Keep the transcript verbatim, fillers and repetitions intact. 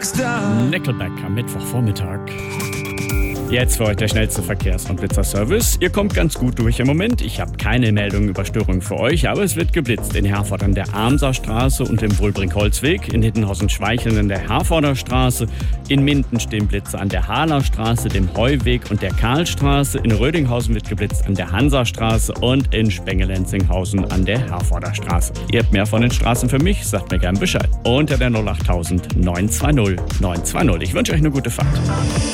Rockstar. Nickelback am Mittwochvormittag. Jetzt für euch der schnellste Verkehrs- und Blitzerservice. Ihr kommt ganz gut durch im Moment. Ich habe keine Meldungen über Störungen für euch, aber es wird geblitzt in Herford an der Armserstraße und im Wulbrink-Holzweg, in Hittenhausen-Schweicheln an der Herforder Straße, in Minden stehen Blitze an der Hahler-Straße, dem Heuweg und der Karlstraße, in Rödinghausen wird geblitzt an der Hansastraße und in Spenge-Lenzinghausen an der Herforder Straße. Ihr habt mehr von den Straßen für mich, sagt mir gern Bescheid. Unter der null acht null null neun zwei null neun zwei null. Ich wünsche euch eine gute Fahrt.